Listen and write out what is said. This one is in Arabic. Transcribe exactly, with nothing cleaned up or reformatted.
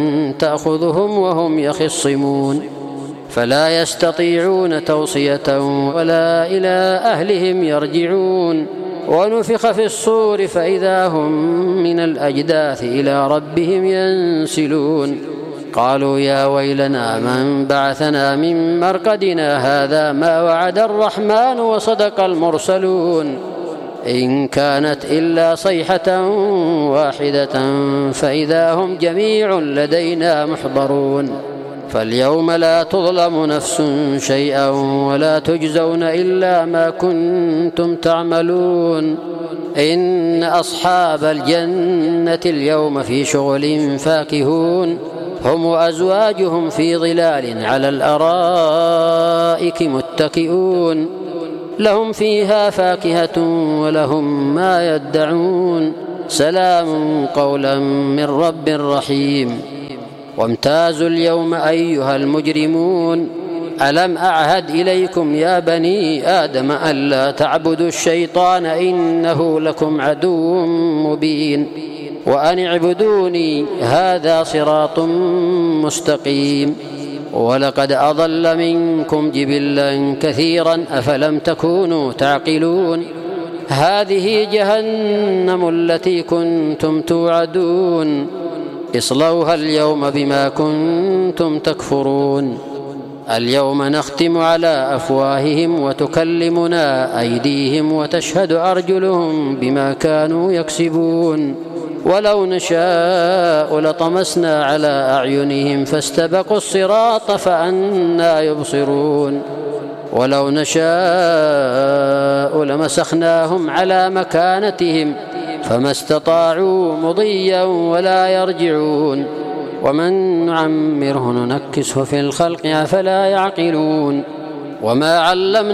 تأخذهم وهم يخصمون فلا يستطيعون توصية ولا إلى أهلهم يرجعون ونفخ في الصور فإذا هم من الأجداث إلى ربهم ينسلون قالوا يا ويلنا من بعثنا من مرقدنا هذا ما وعد الرحمن وصدق المرسلون إن كانت إلا صيحة واحدة فإذا هم جميع لدينا محضرون فاليوم لا تظلم نفس شيئا ولا تجزون إلا ما كنتم تعملون إن أصحاب الجنة اليوم في شغل فاكهون هم وأزواجهم في ظلال على الأرائك متكئون لهم فيها فاكهة ولهم ما يدعون سلام قولا من رب رحيم وامتازوا اليوم أيها المجرمون ألم أعهد إليكم يا بني آدم ألا تعبدوا الشيطان إنه لكم عدو مبين وأن اعبدوني هذا صراط مستقيم ولقد أضل منكم جبلا كثيرا أفلم تكونوا تعقلون هذه جهنم التي كنتم توعدون اصلوها اليوم بما كنتم تكفرون اليوم نختم على أفواههم وتكلمنا أيديهم وتشهد أرجلهم بما كانوا يكسبون ولو نشاء لطمسنا على أعينهم فاستبقوا الصراط فأنى يبصرون ولو نشاء لمسخناهم على مكانتهم فما استطاعوا مضيا ولا يرجعون ومن نعمره ننكسه في الخلق أفلا يعقلون وما علمنا